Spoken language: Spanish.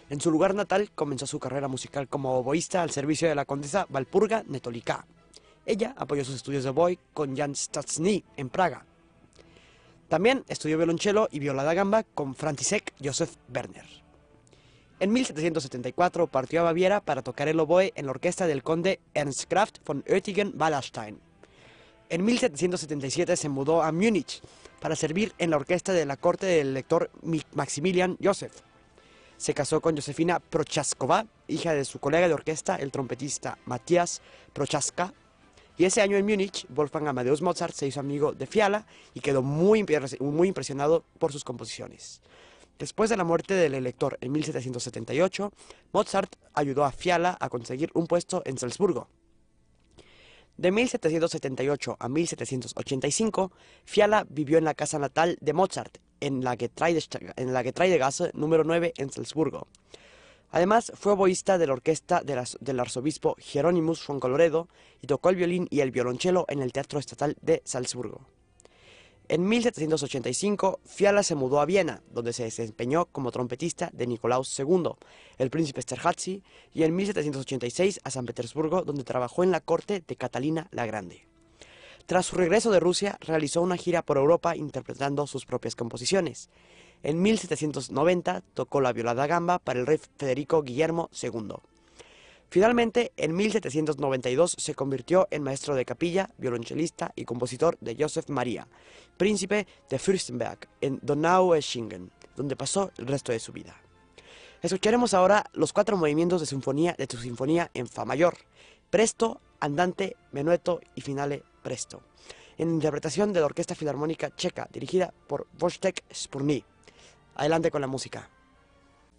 En su lugar natal comenzó su carrera musical como oboísta al servicio de la condesa Walpurga Netoliká. Ella apoyó sus estudios de oboe con Jan Staszny en Praga. También estudió violonchelo y viola da gamba con František Josef Werner. En 1774 partió a Baviera para tocar el oboe en la orquesta del conde Ernst Graf von Oettingen-Wallerstein. En 1777 se mudó a Múnich para servir en la orquesta de la corte del elector Maximilian Joseph. Se casó con Josefina Prochaskova, hija de su colega de orquesta, el trompetista Matthias Prochaska, y ese año en Múnich, Wolfgang Amadeus Mozart se hizo amigo de Fiala y quedó muy impresionado por sus composiciones. Después de la muerte del elector en 1778, Mozart ayudó a Fiala a conseguir un puesto en Salzburgo. De 1778 a 1785, Fiala vivió en la casa natal de Mozart, en la Getreidegasse número 9 en Salzburgo. Además, fue oboísta de la orquesta del arzobispo Hieronymus von Colloredo y tocó el violín y el violonchelo en el Teatro Estatal de Salzburgo. En 1785, Fiala se mudó a Viena, donde se desempeñó como trompetista de Nicolaus II, el príncipe Esterházy, y en 1786 a San Petersburgo, donde trabajó en la corte de Catalina la Grande. Tras su regreso de Rusia, realizó una gira por Europa interpretando sus propias composiciones. En 1790 tocó la viola da gamba para el rey Federico Guillermo II. Finalmente, en 1792 se convirtió en maestro de capilla, violonchelista y compositor de Joseph Maria, príncipe de Fürstenberg, en Donaueschingen, donde pasó el resto de su vida. Escucharemos ahora los 4 movimientos de su sinfonía en fa mayor: presto, andante, menueto y finale presto, en interpretación de la Orquesta Filarmónica Checa, dirigida por Wojtek Spurný. Adelante con la música.